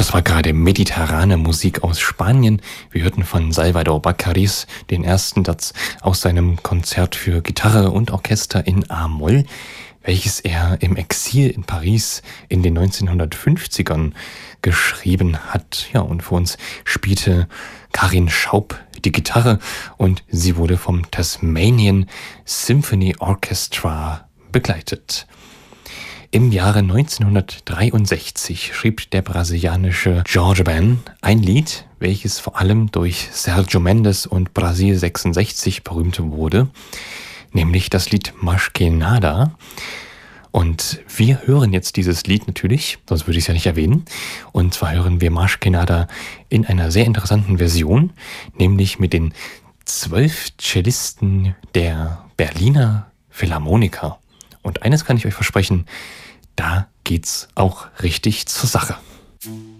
Das war gerade mediterrane Musik aus Spanien. Wir hörten von Salvador Baccaris den ersten Satz aus seinem Konzert für Gitarre und Orchester in A-Moll, welches er im Exil in Paris in den 1950ern geschrieben hat. Ja, und für uns spielte Karin Schaub die Gitarre und sie wurde vom Tasmanian Symphony Orchestra begleitet. Im Jahre 1963 schrieb der brasilianische Jorge Ben ein Lied, welches vor allem durch Sergio Mendes und Brasil 66 berühmt wurde, nämlich das Lied Mas que Nada. Und wir hören jetzt dieses Lied natürlich, sonst würde ich es ja nicht erwähnen. Und zwar hören wir Mas que Nada in einer sehr interessanten Version, nämlich mit den 12 Cellisten der Berliner Philharmoniker. Und eines kann ich euch versprechen, da geht's auch richtig zur Sache.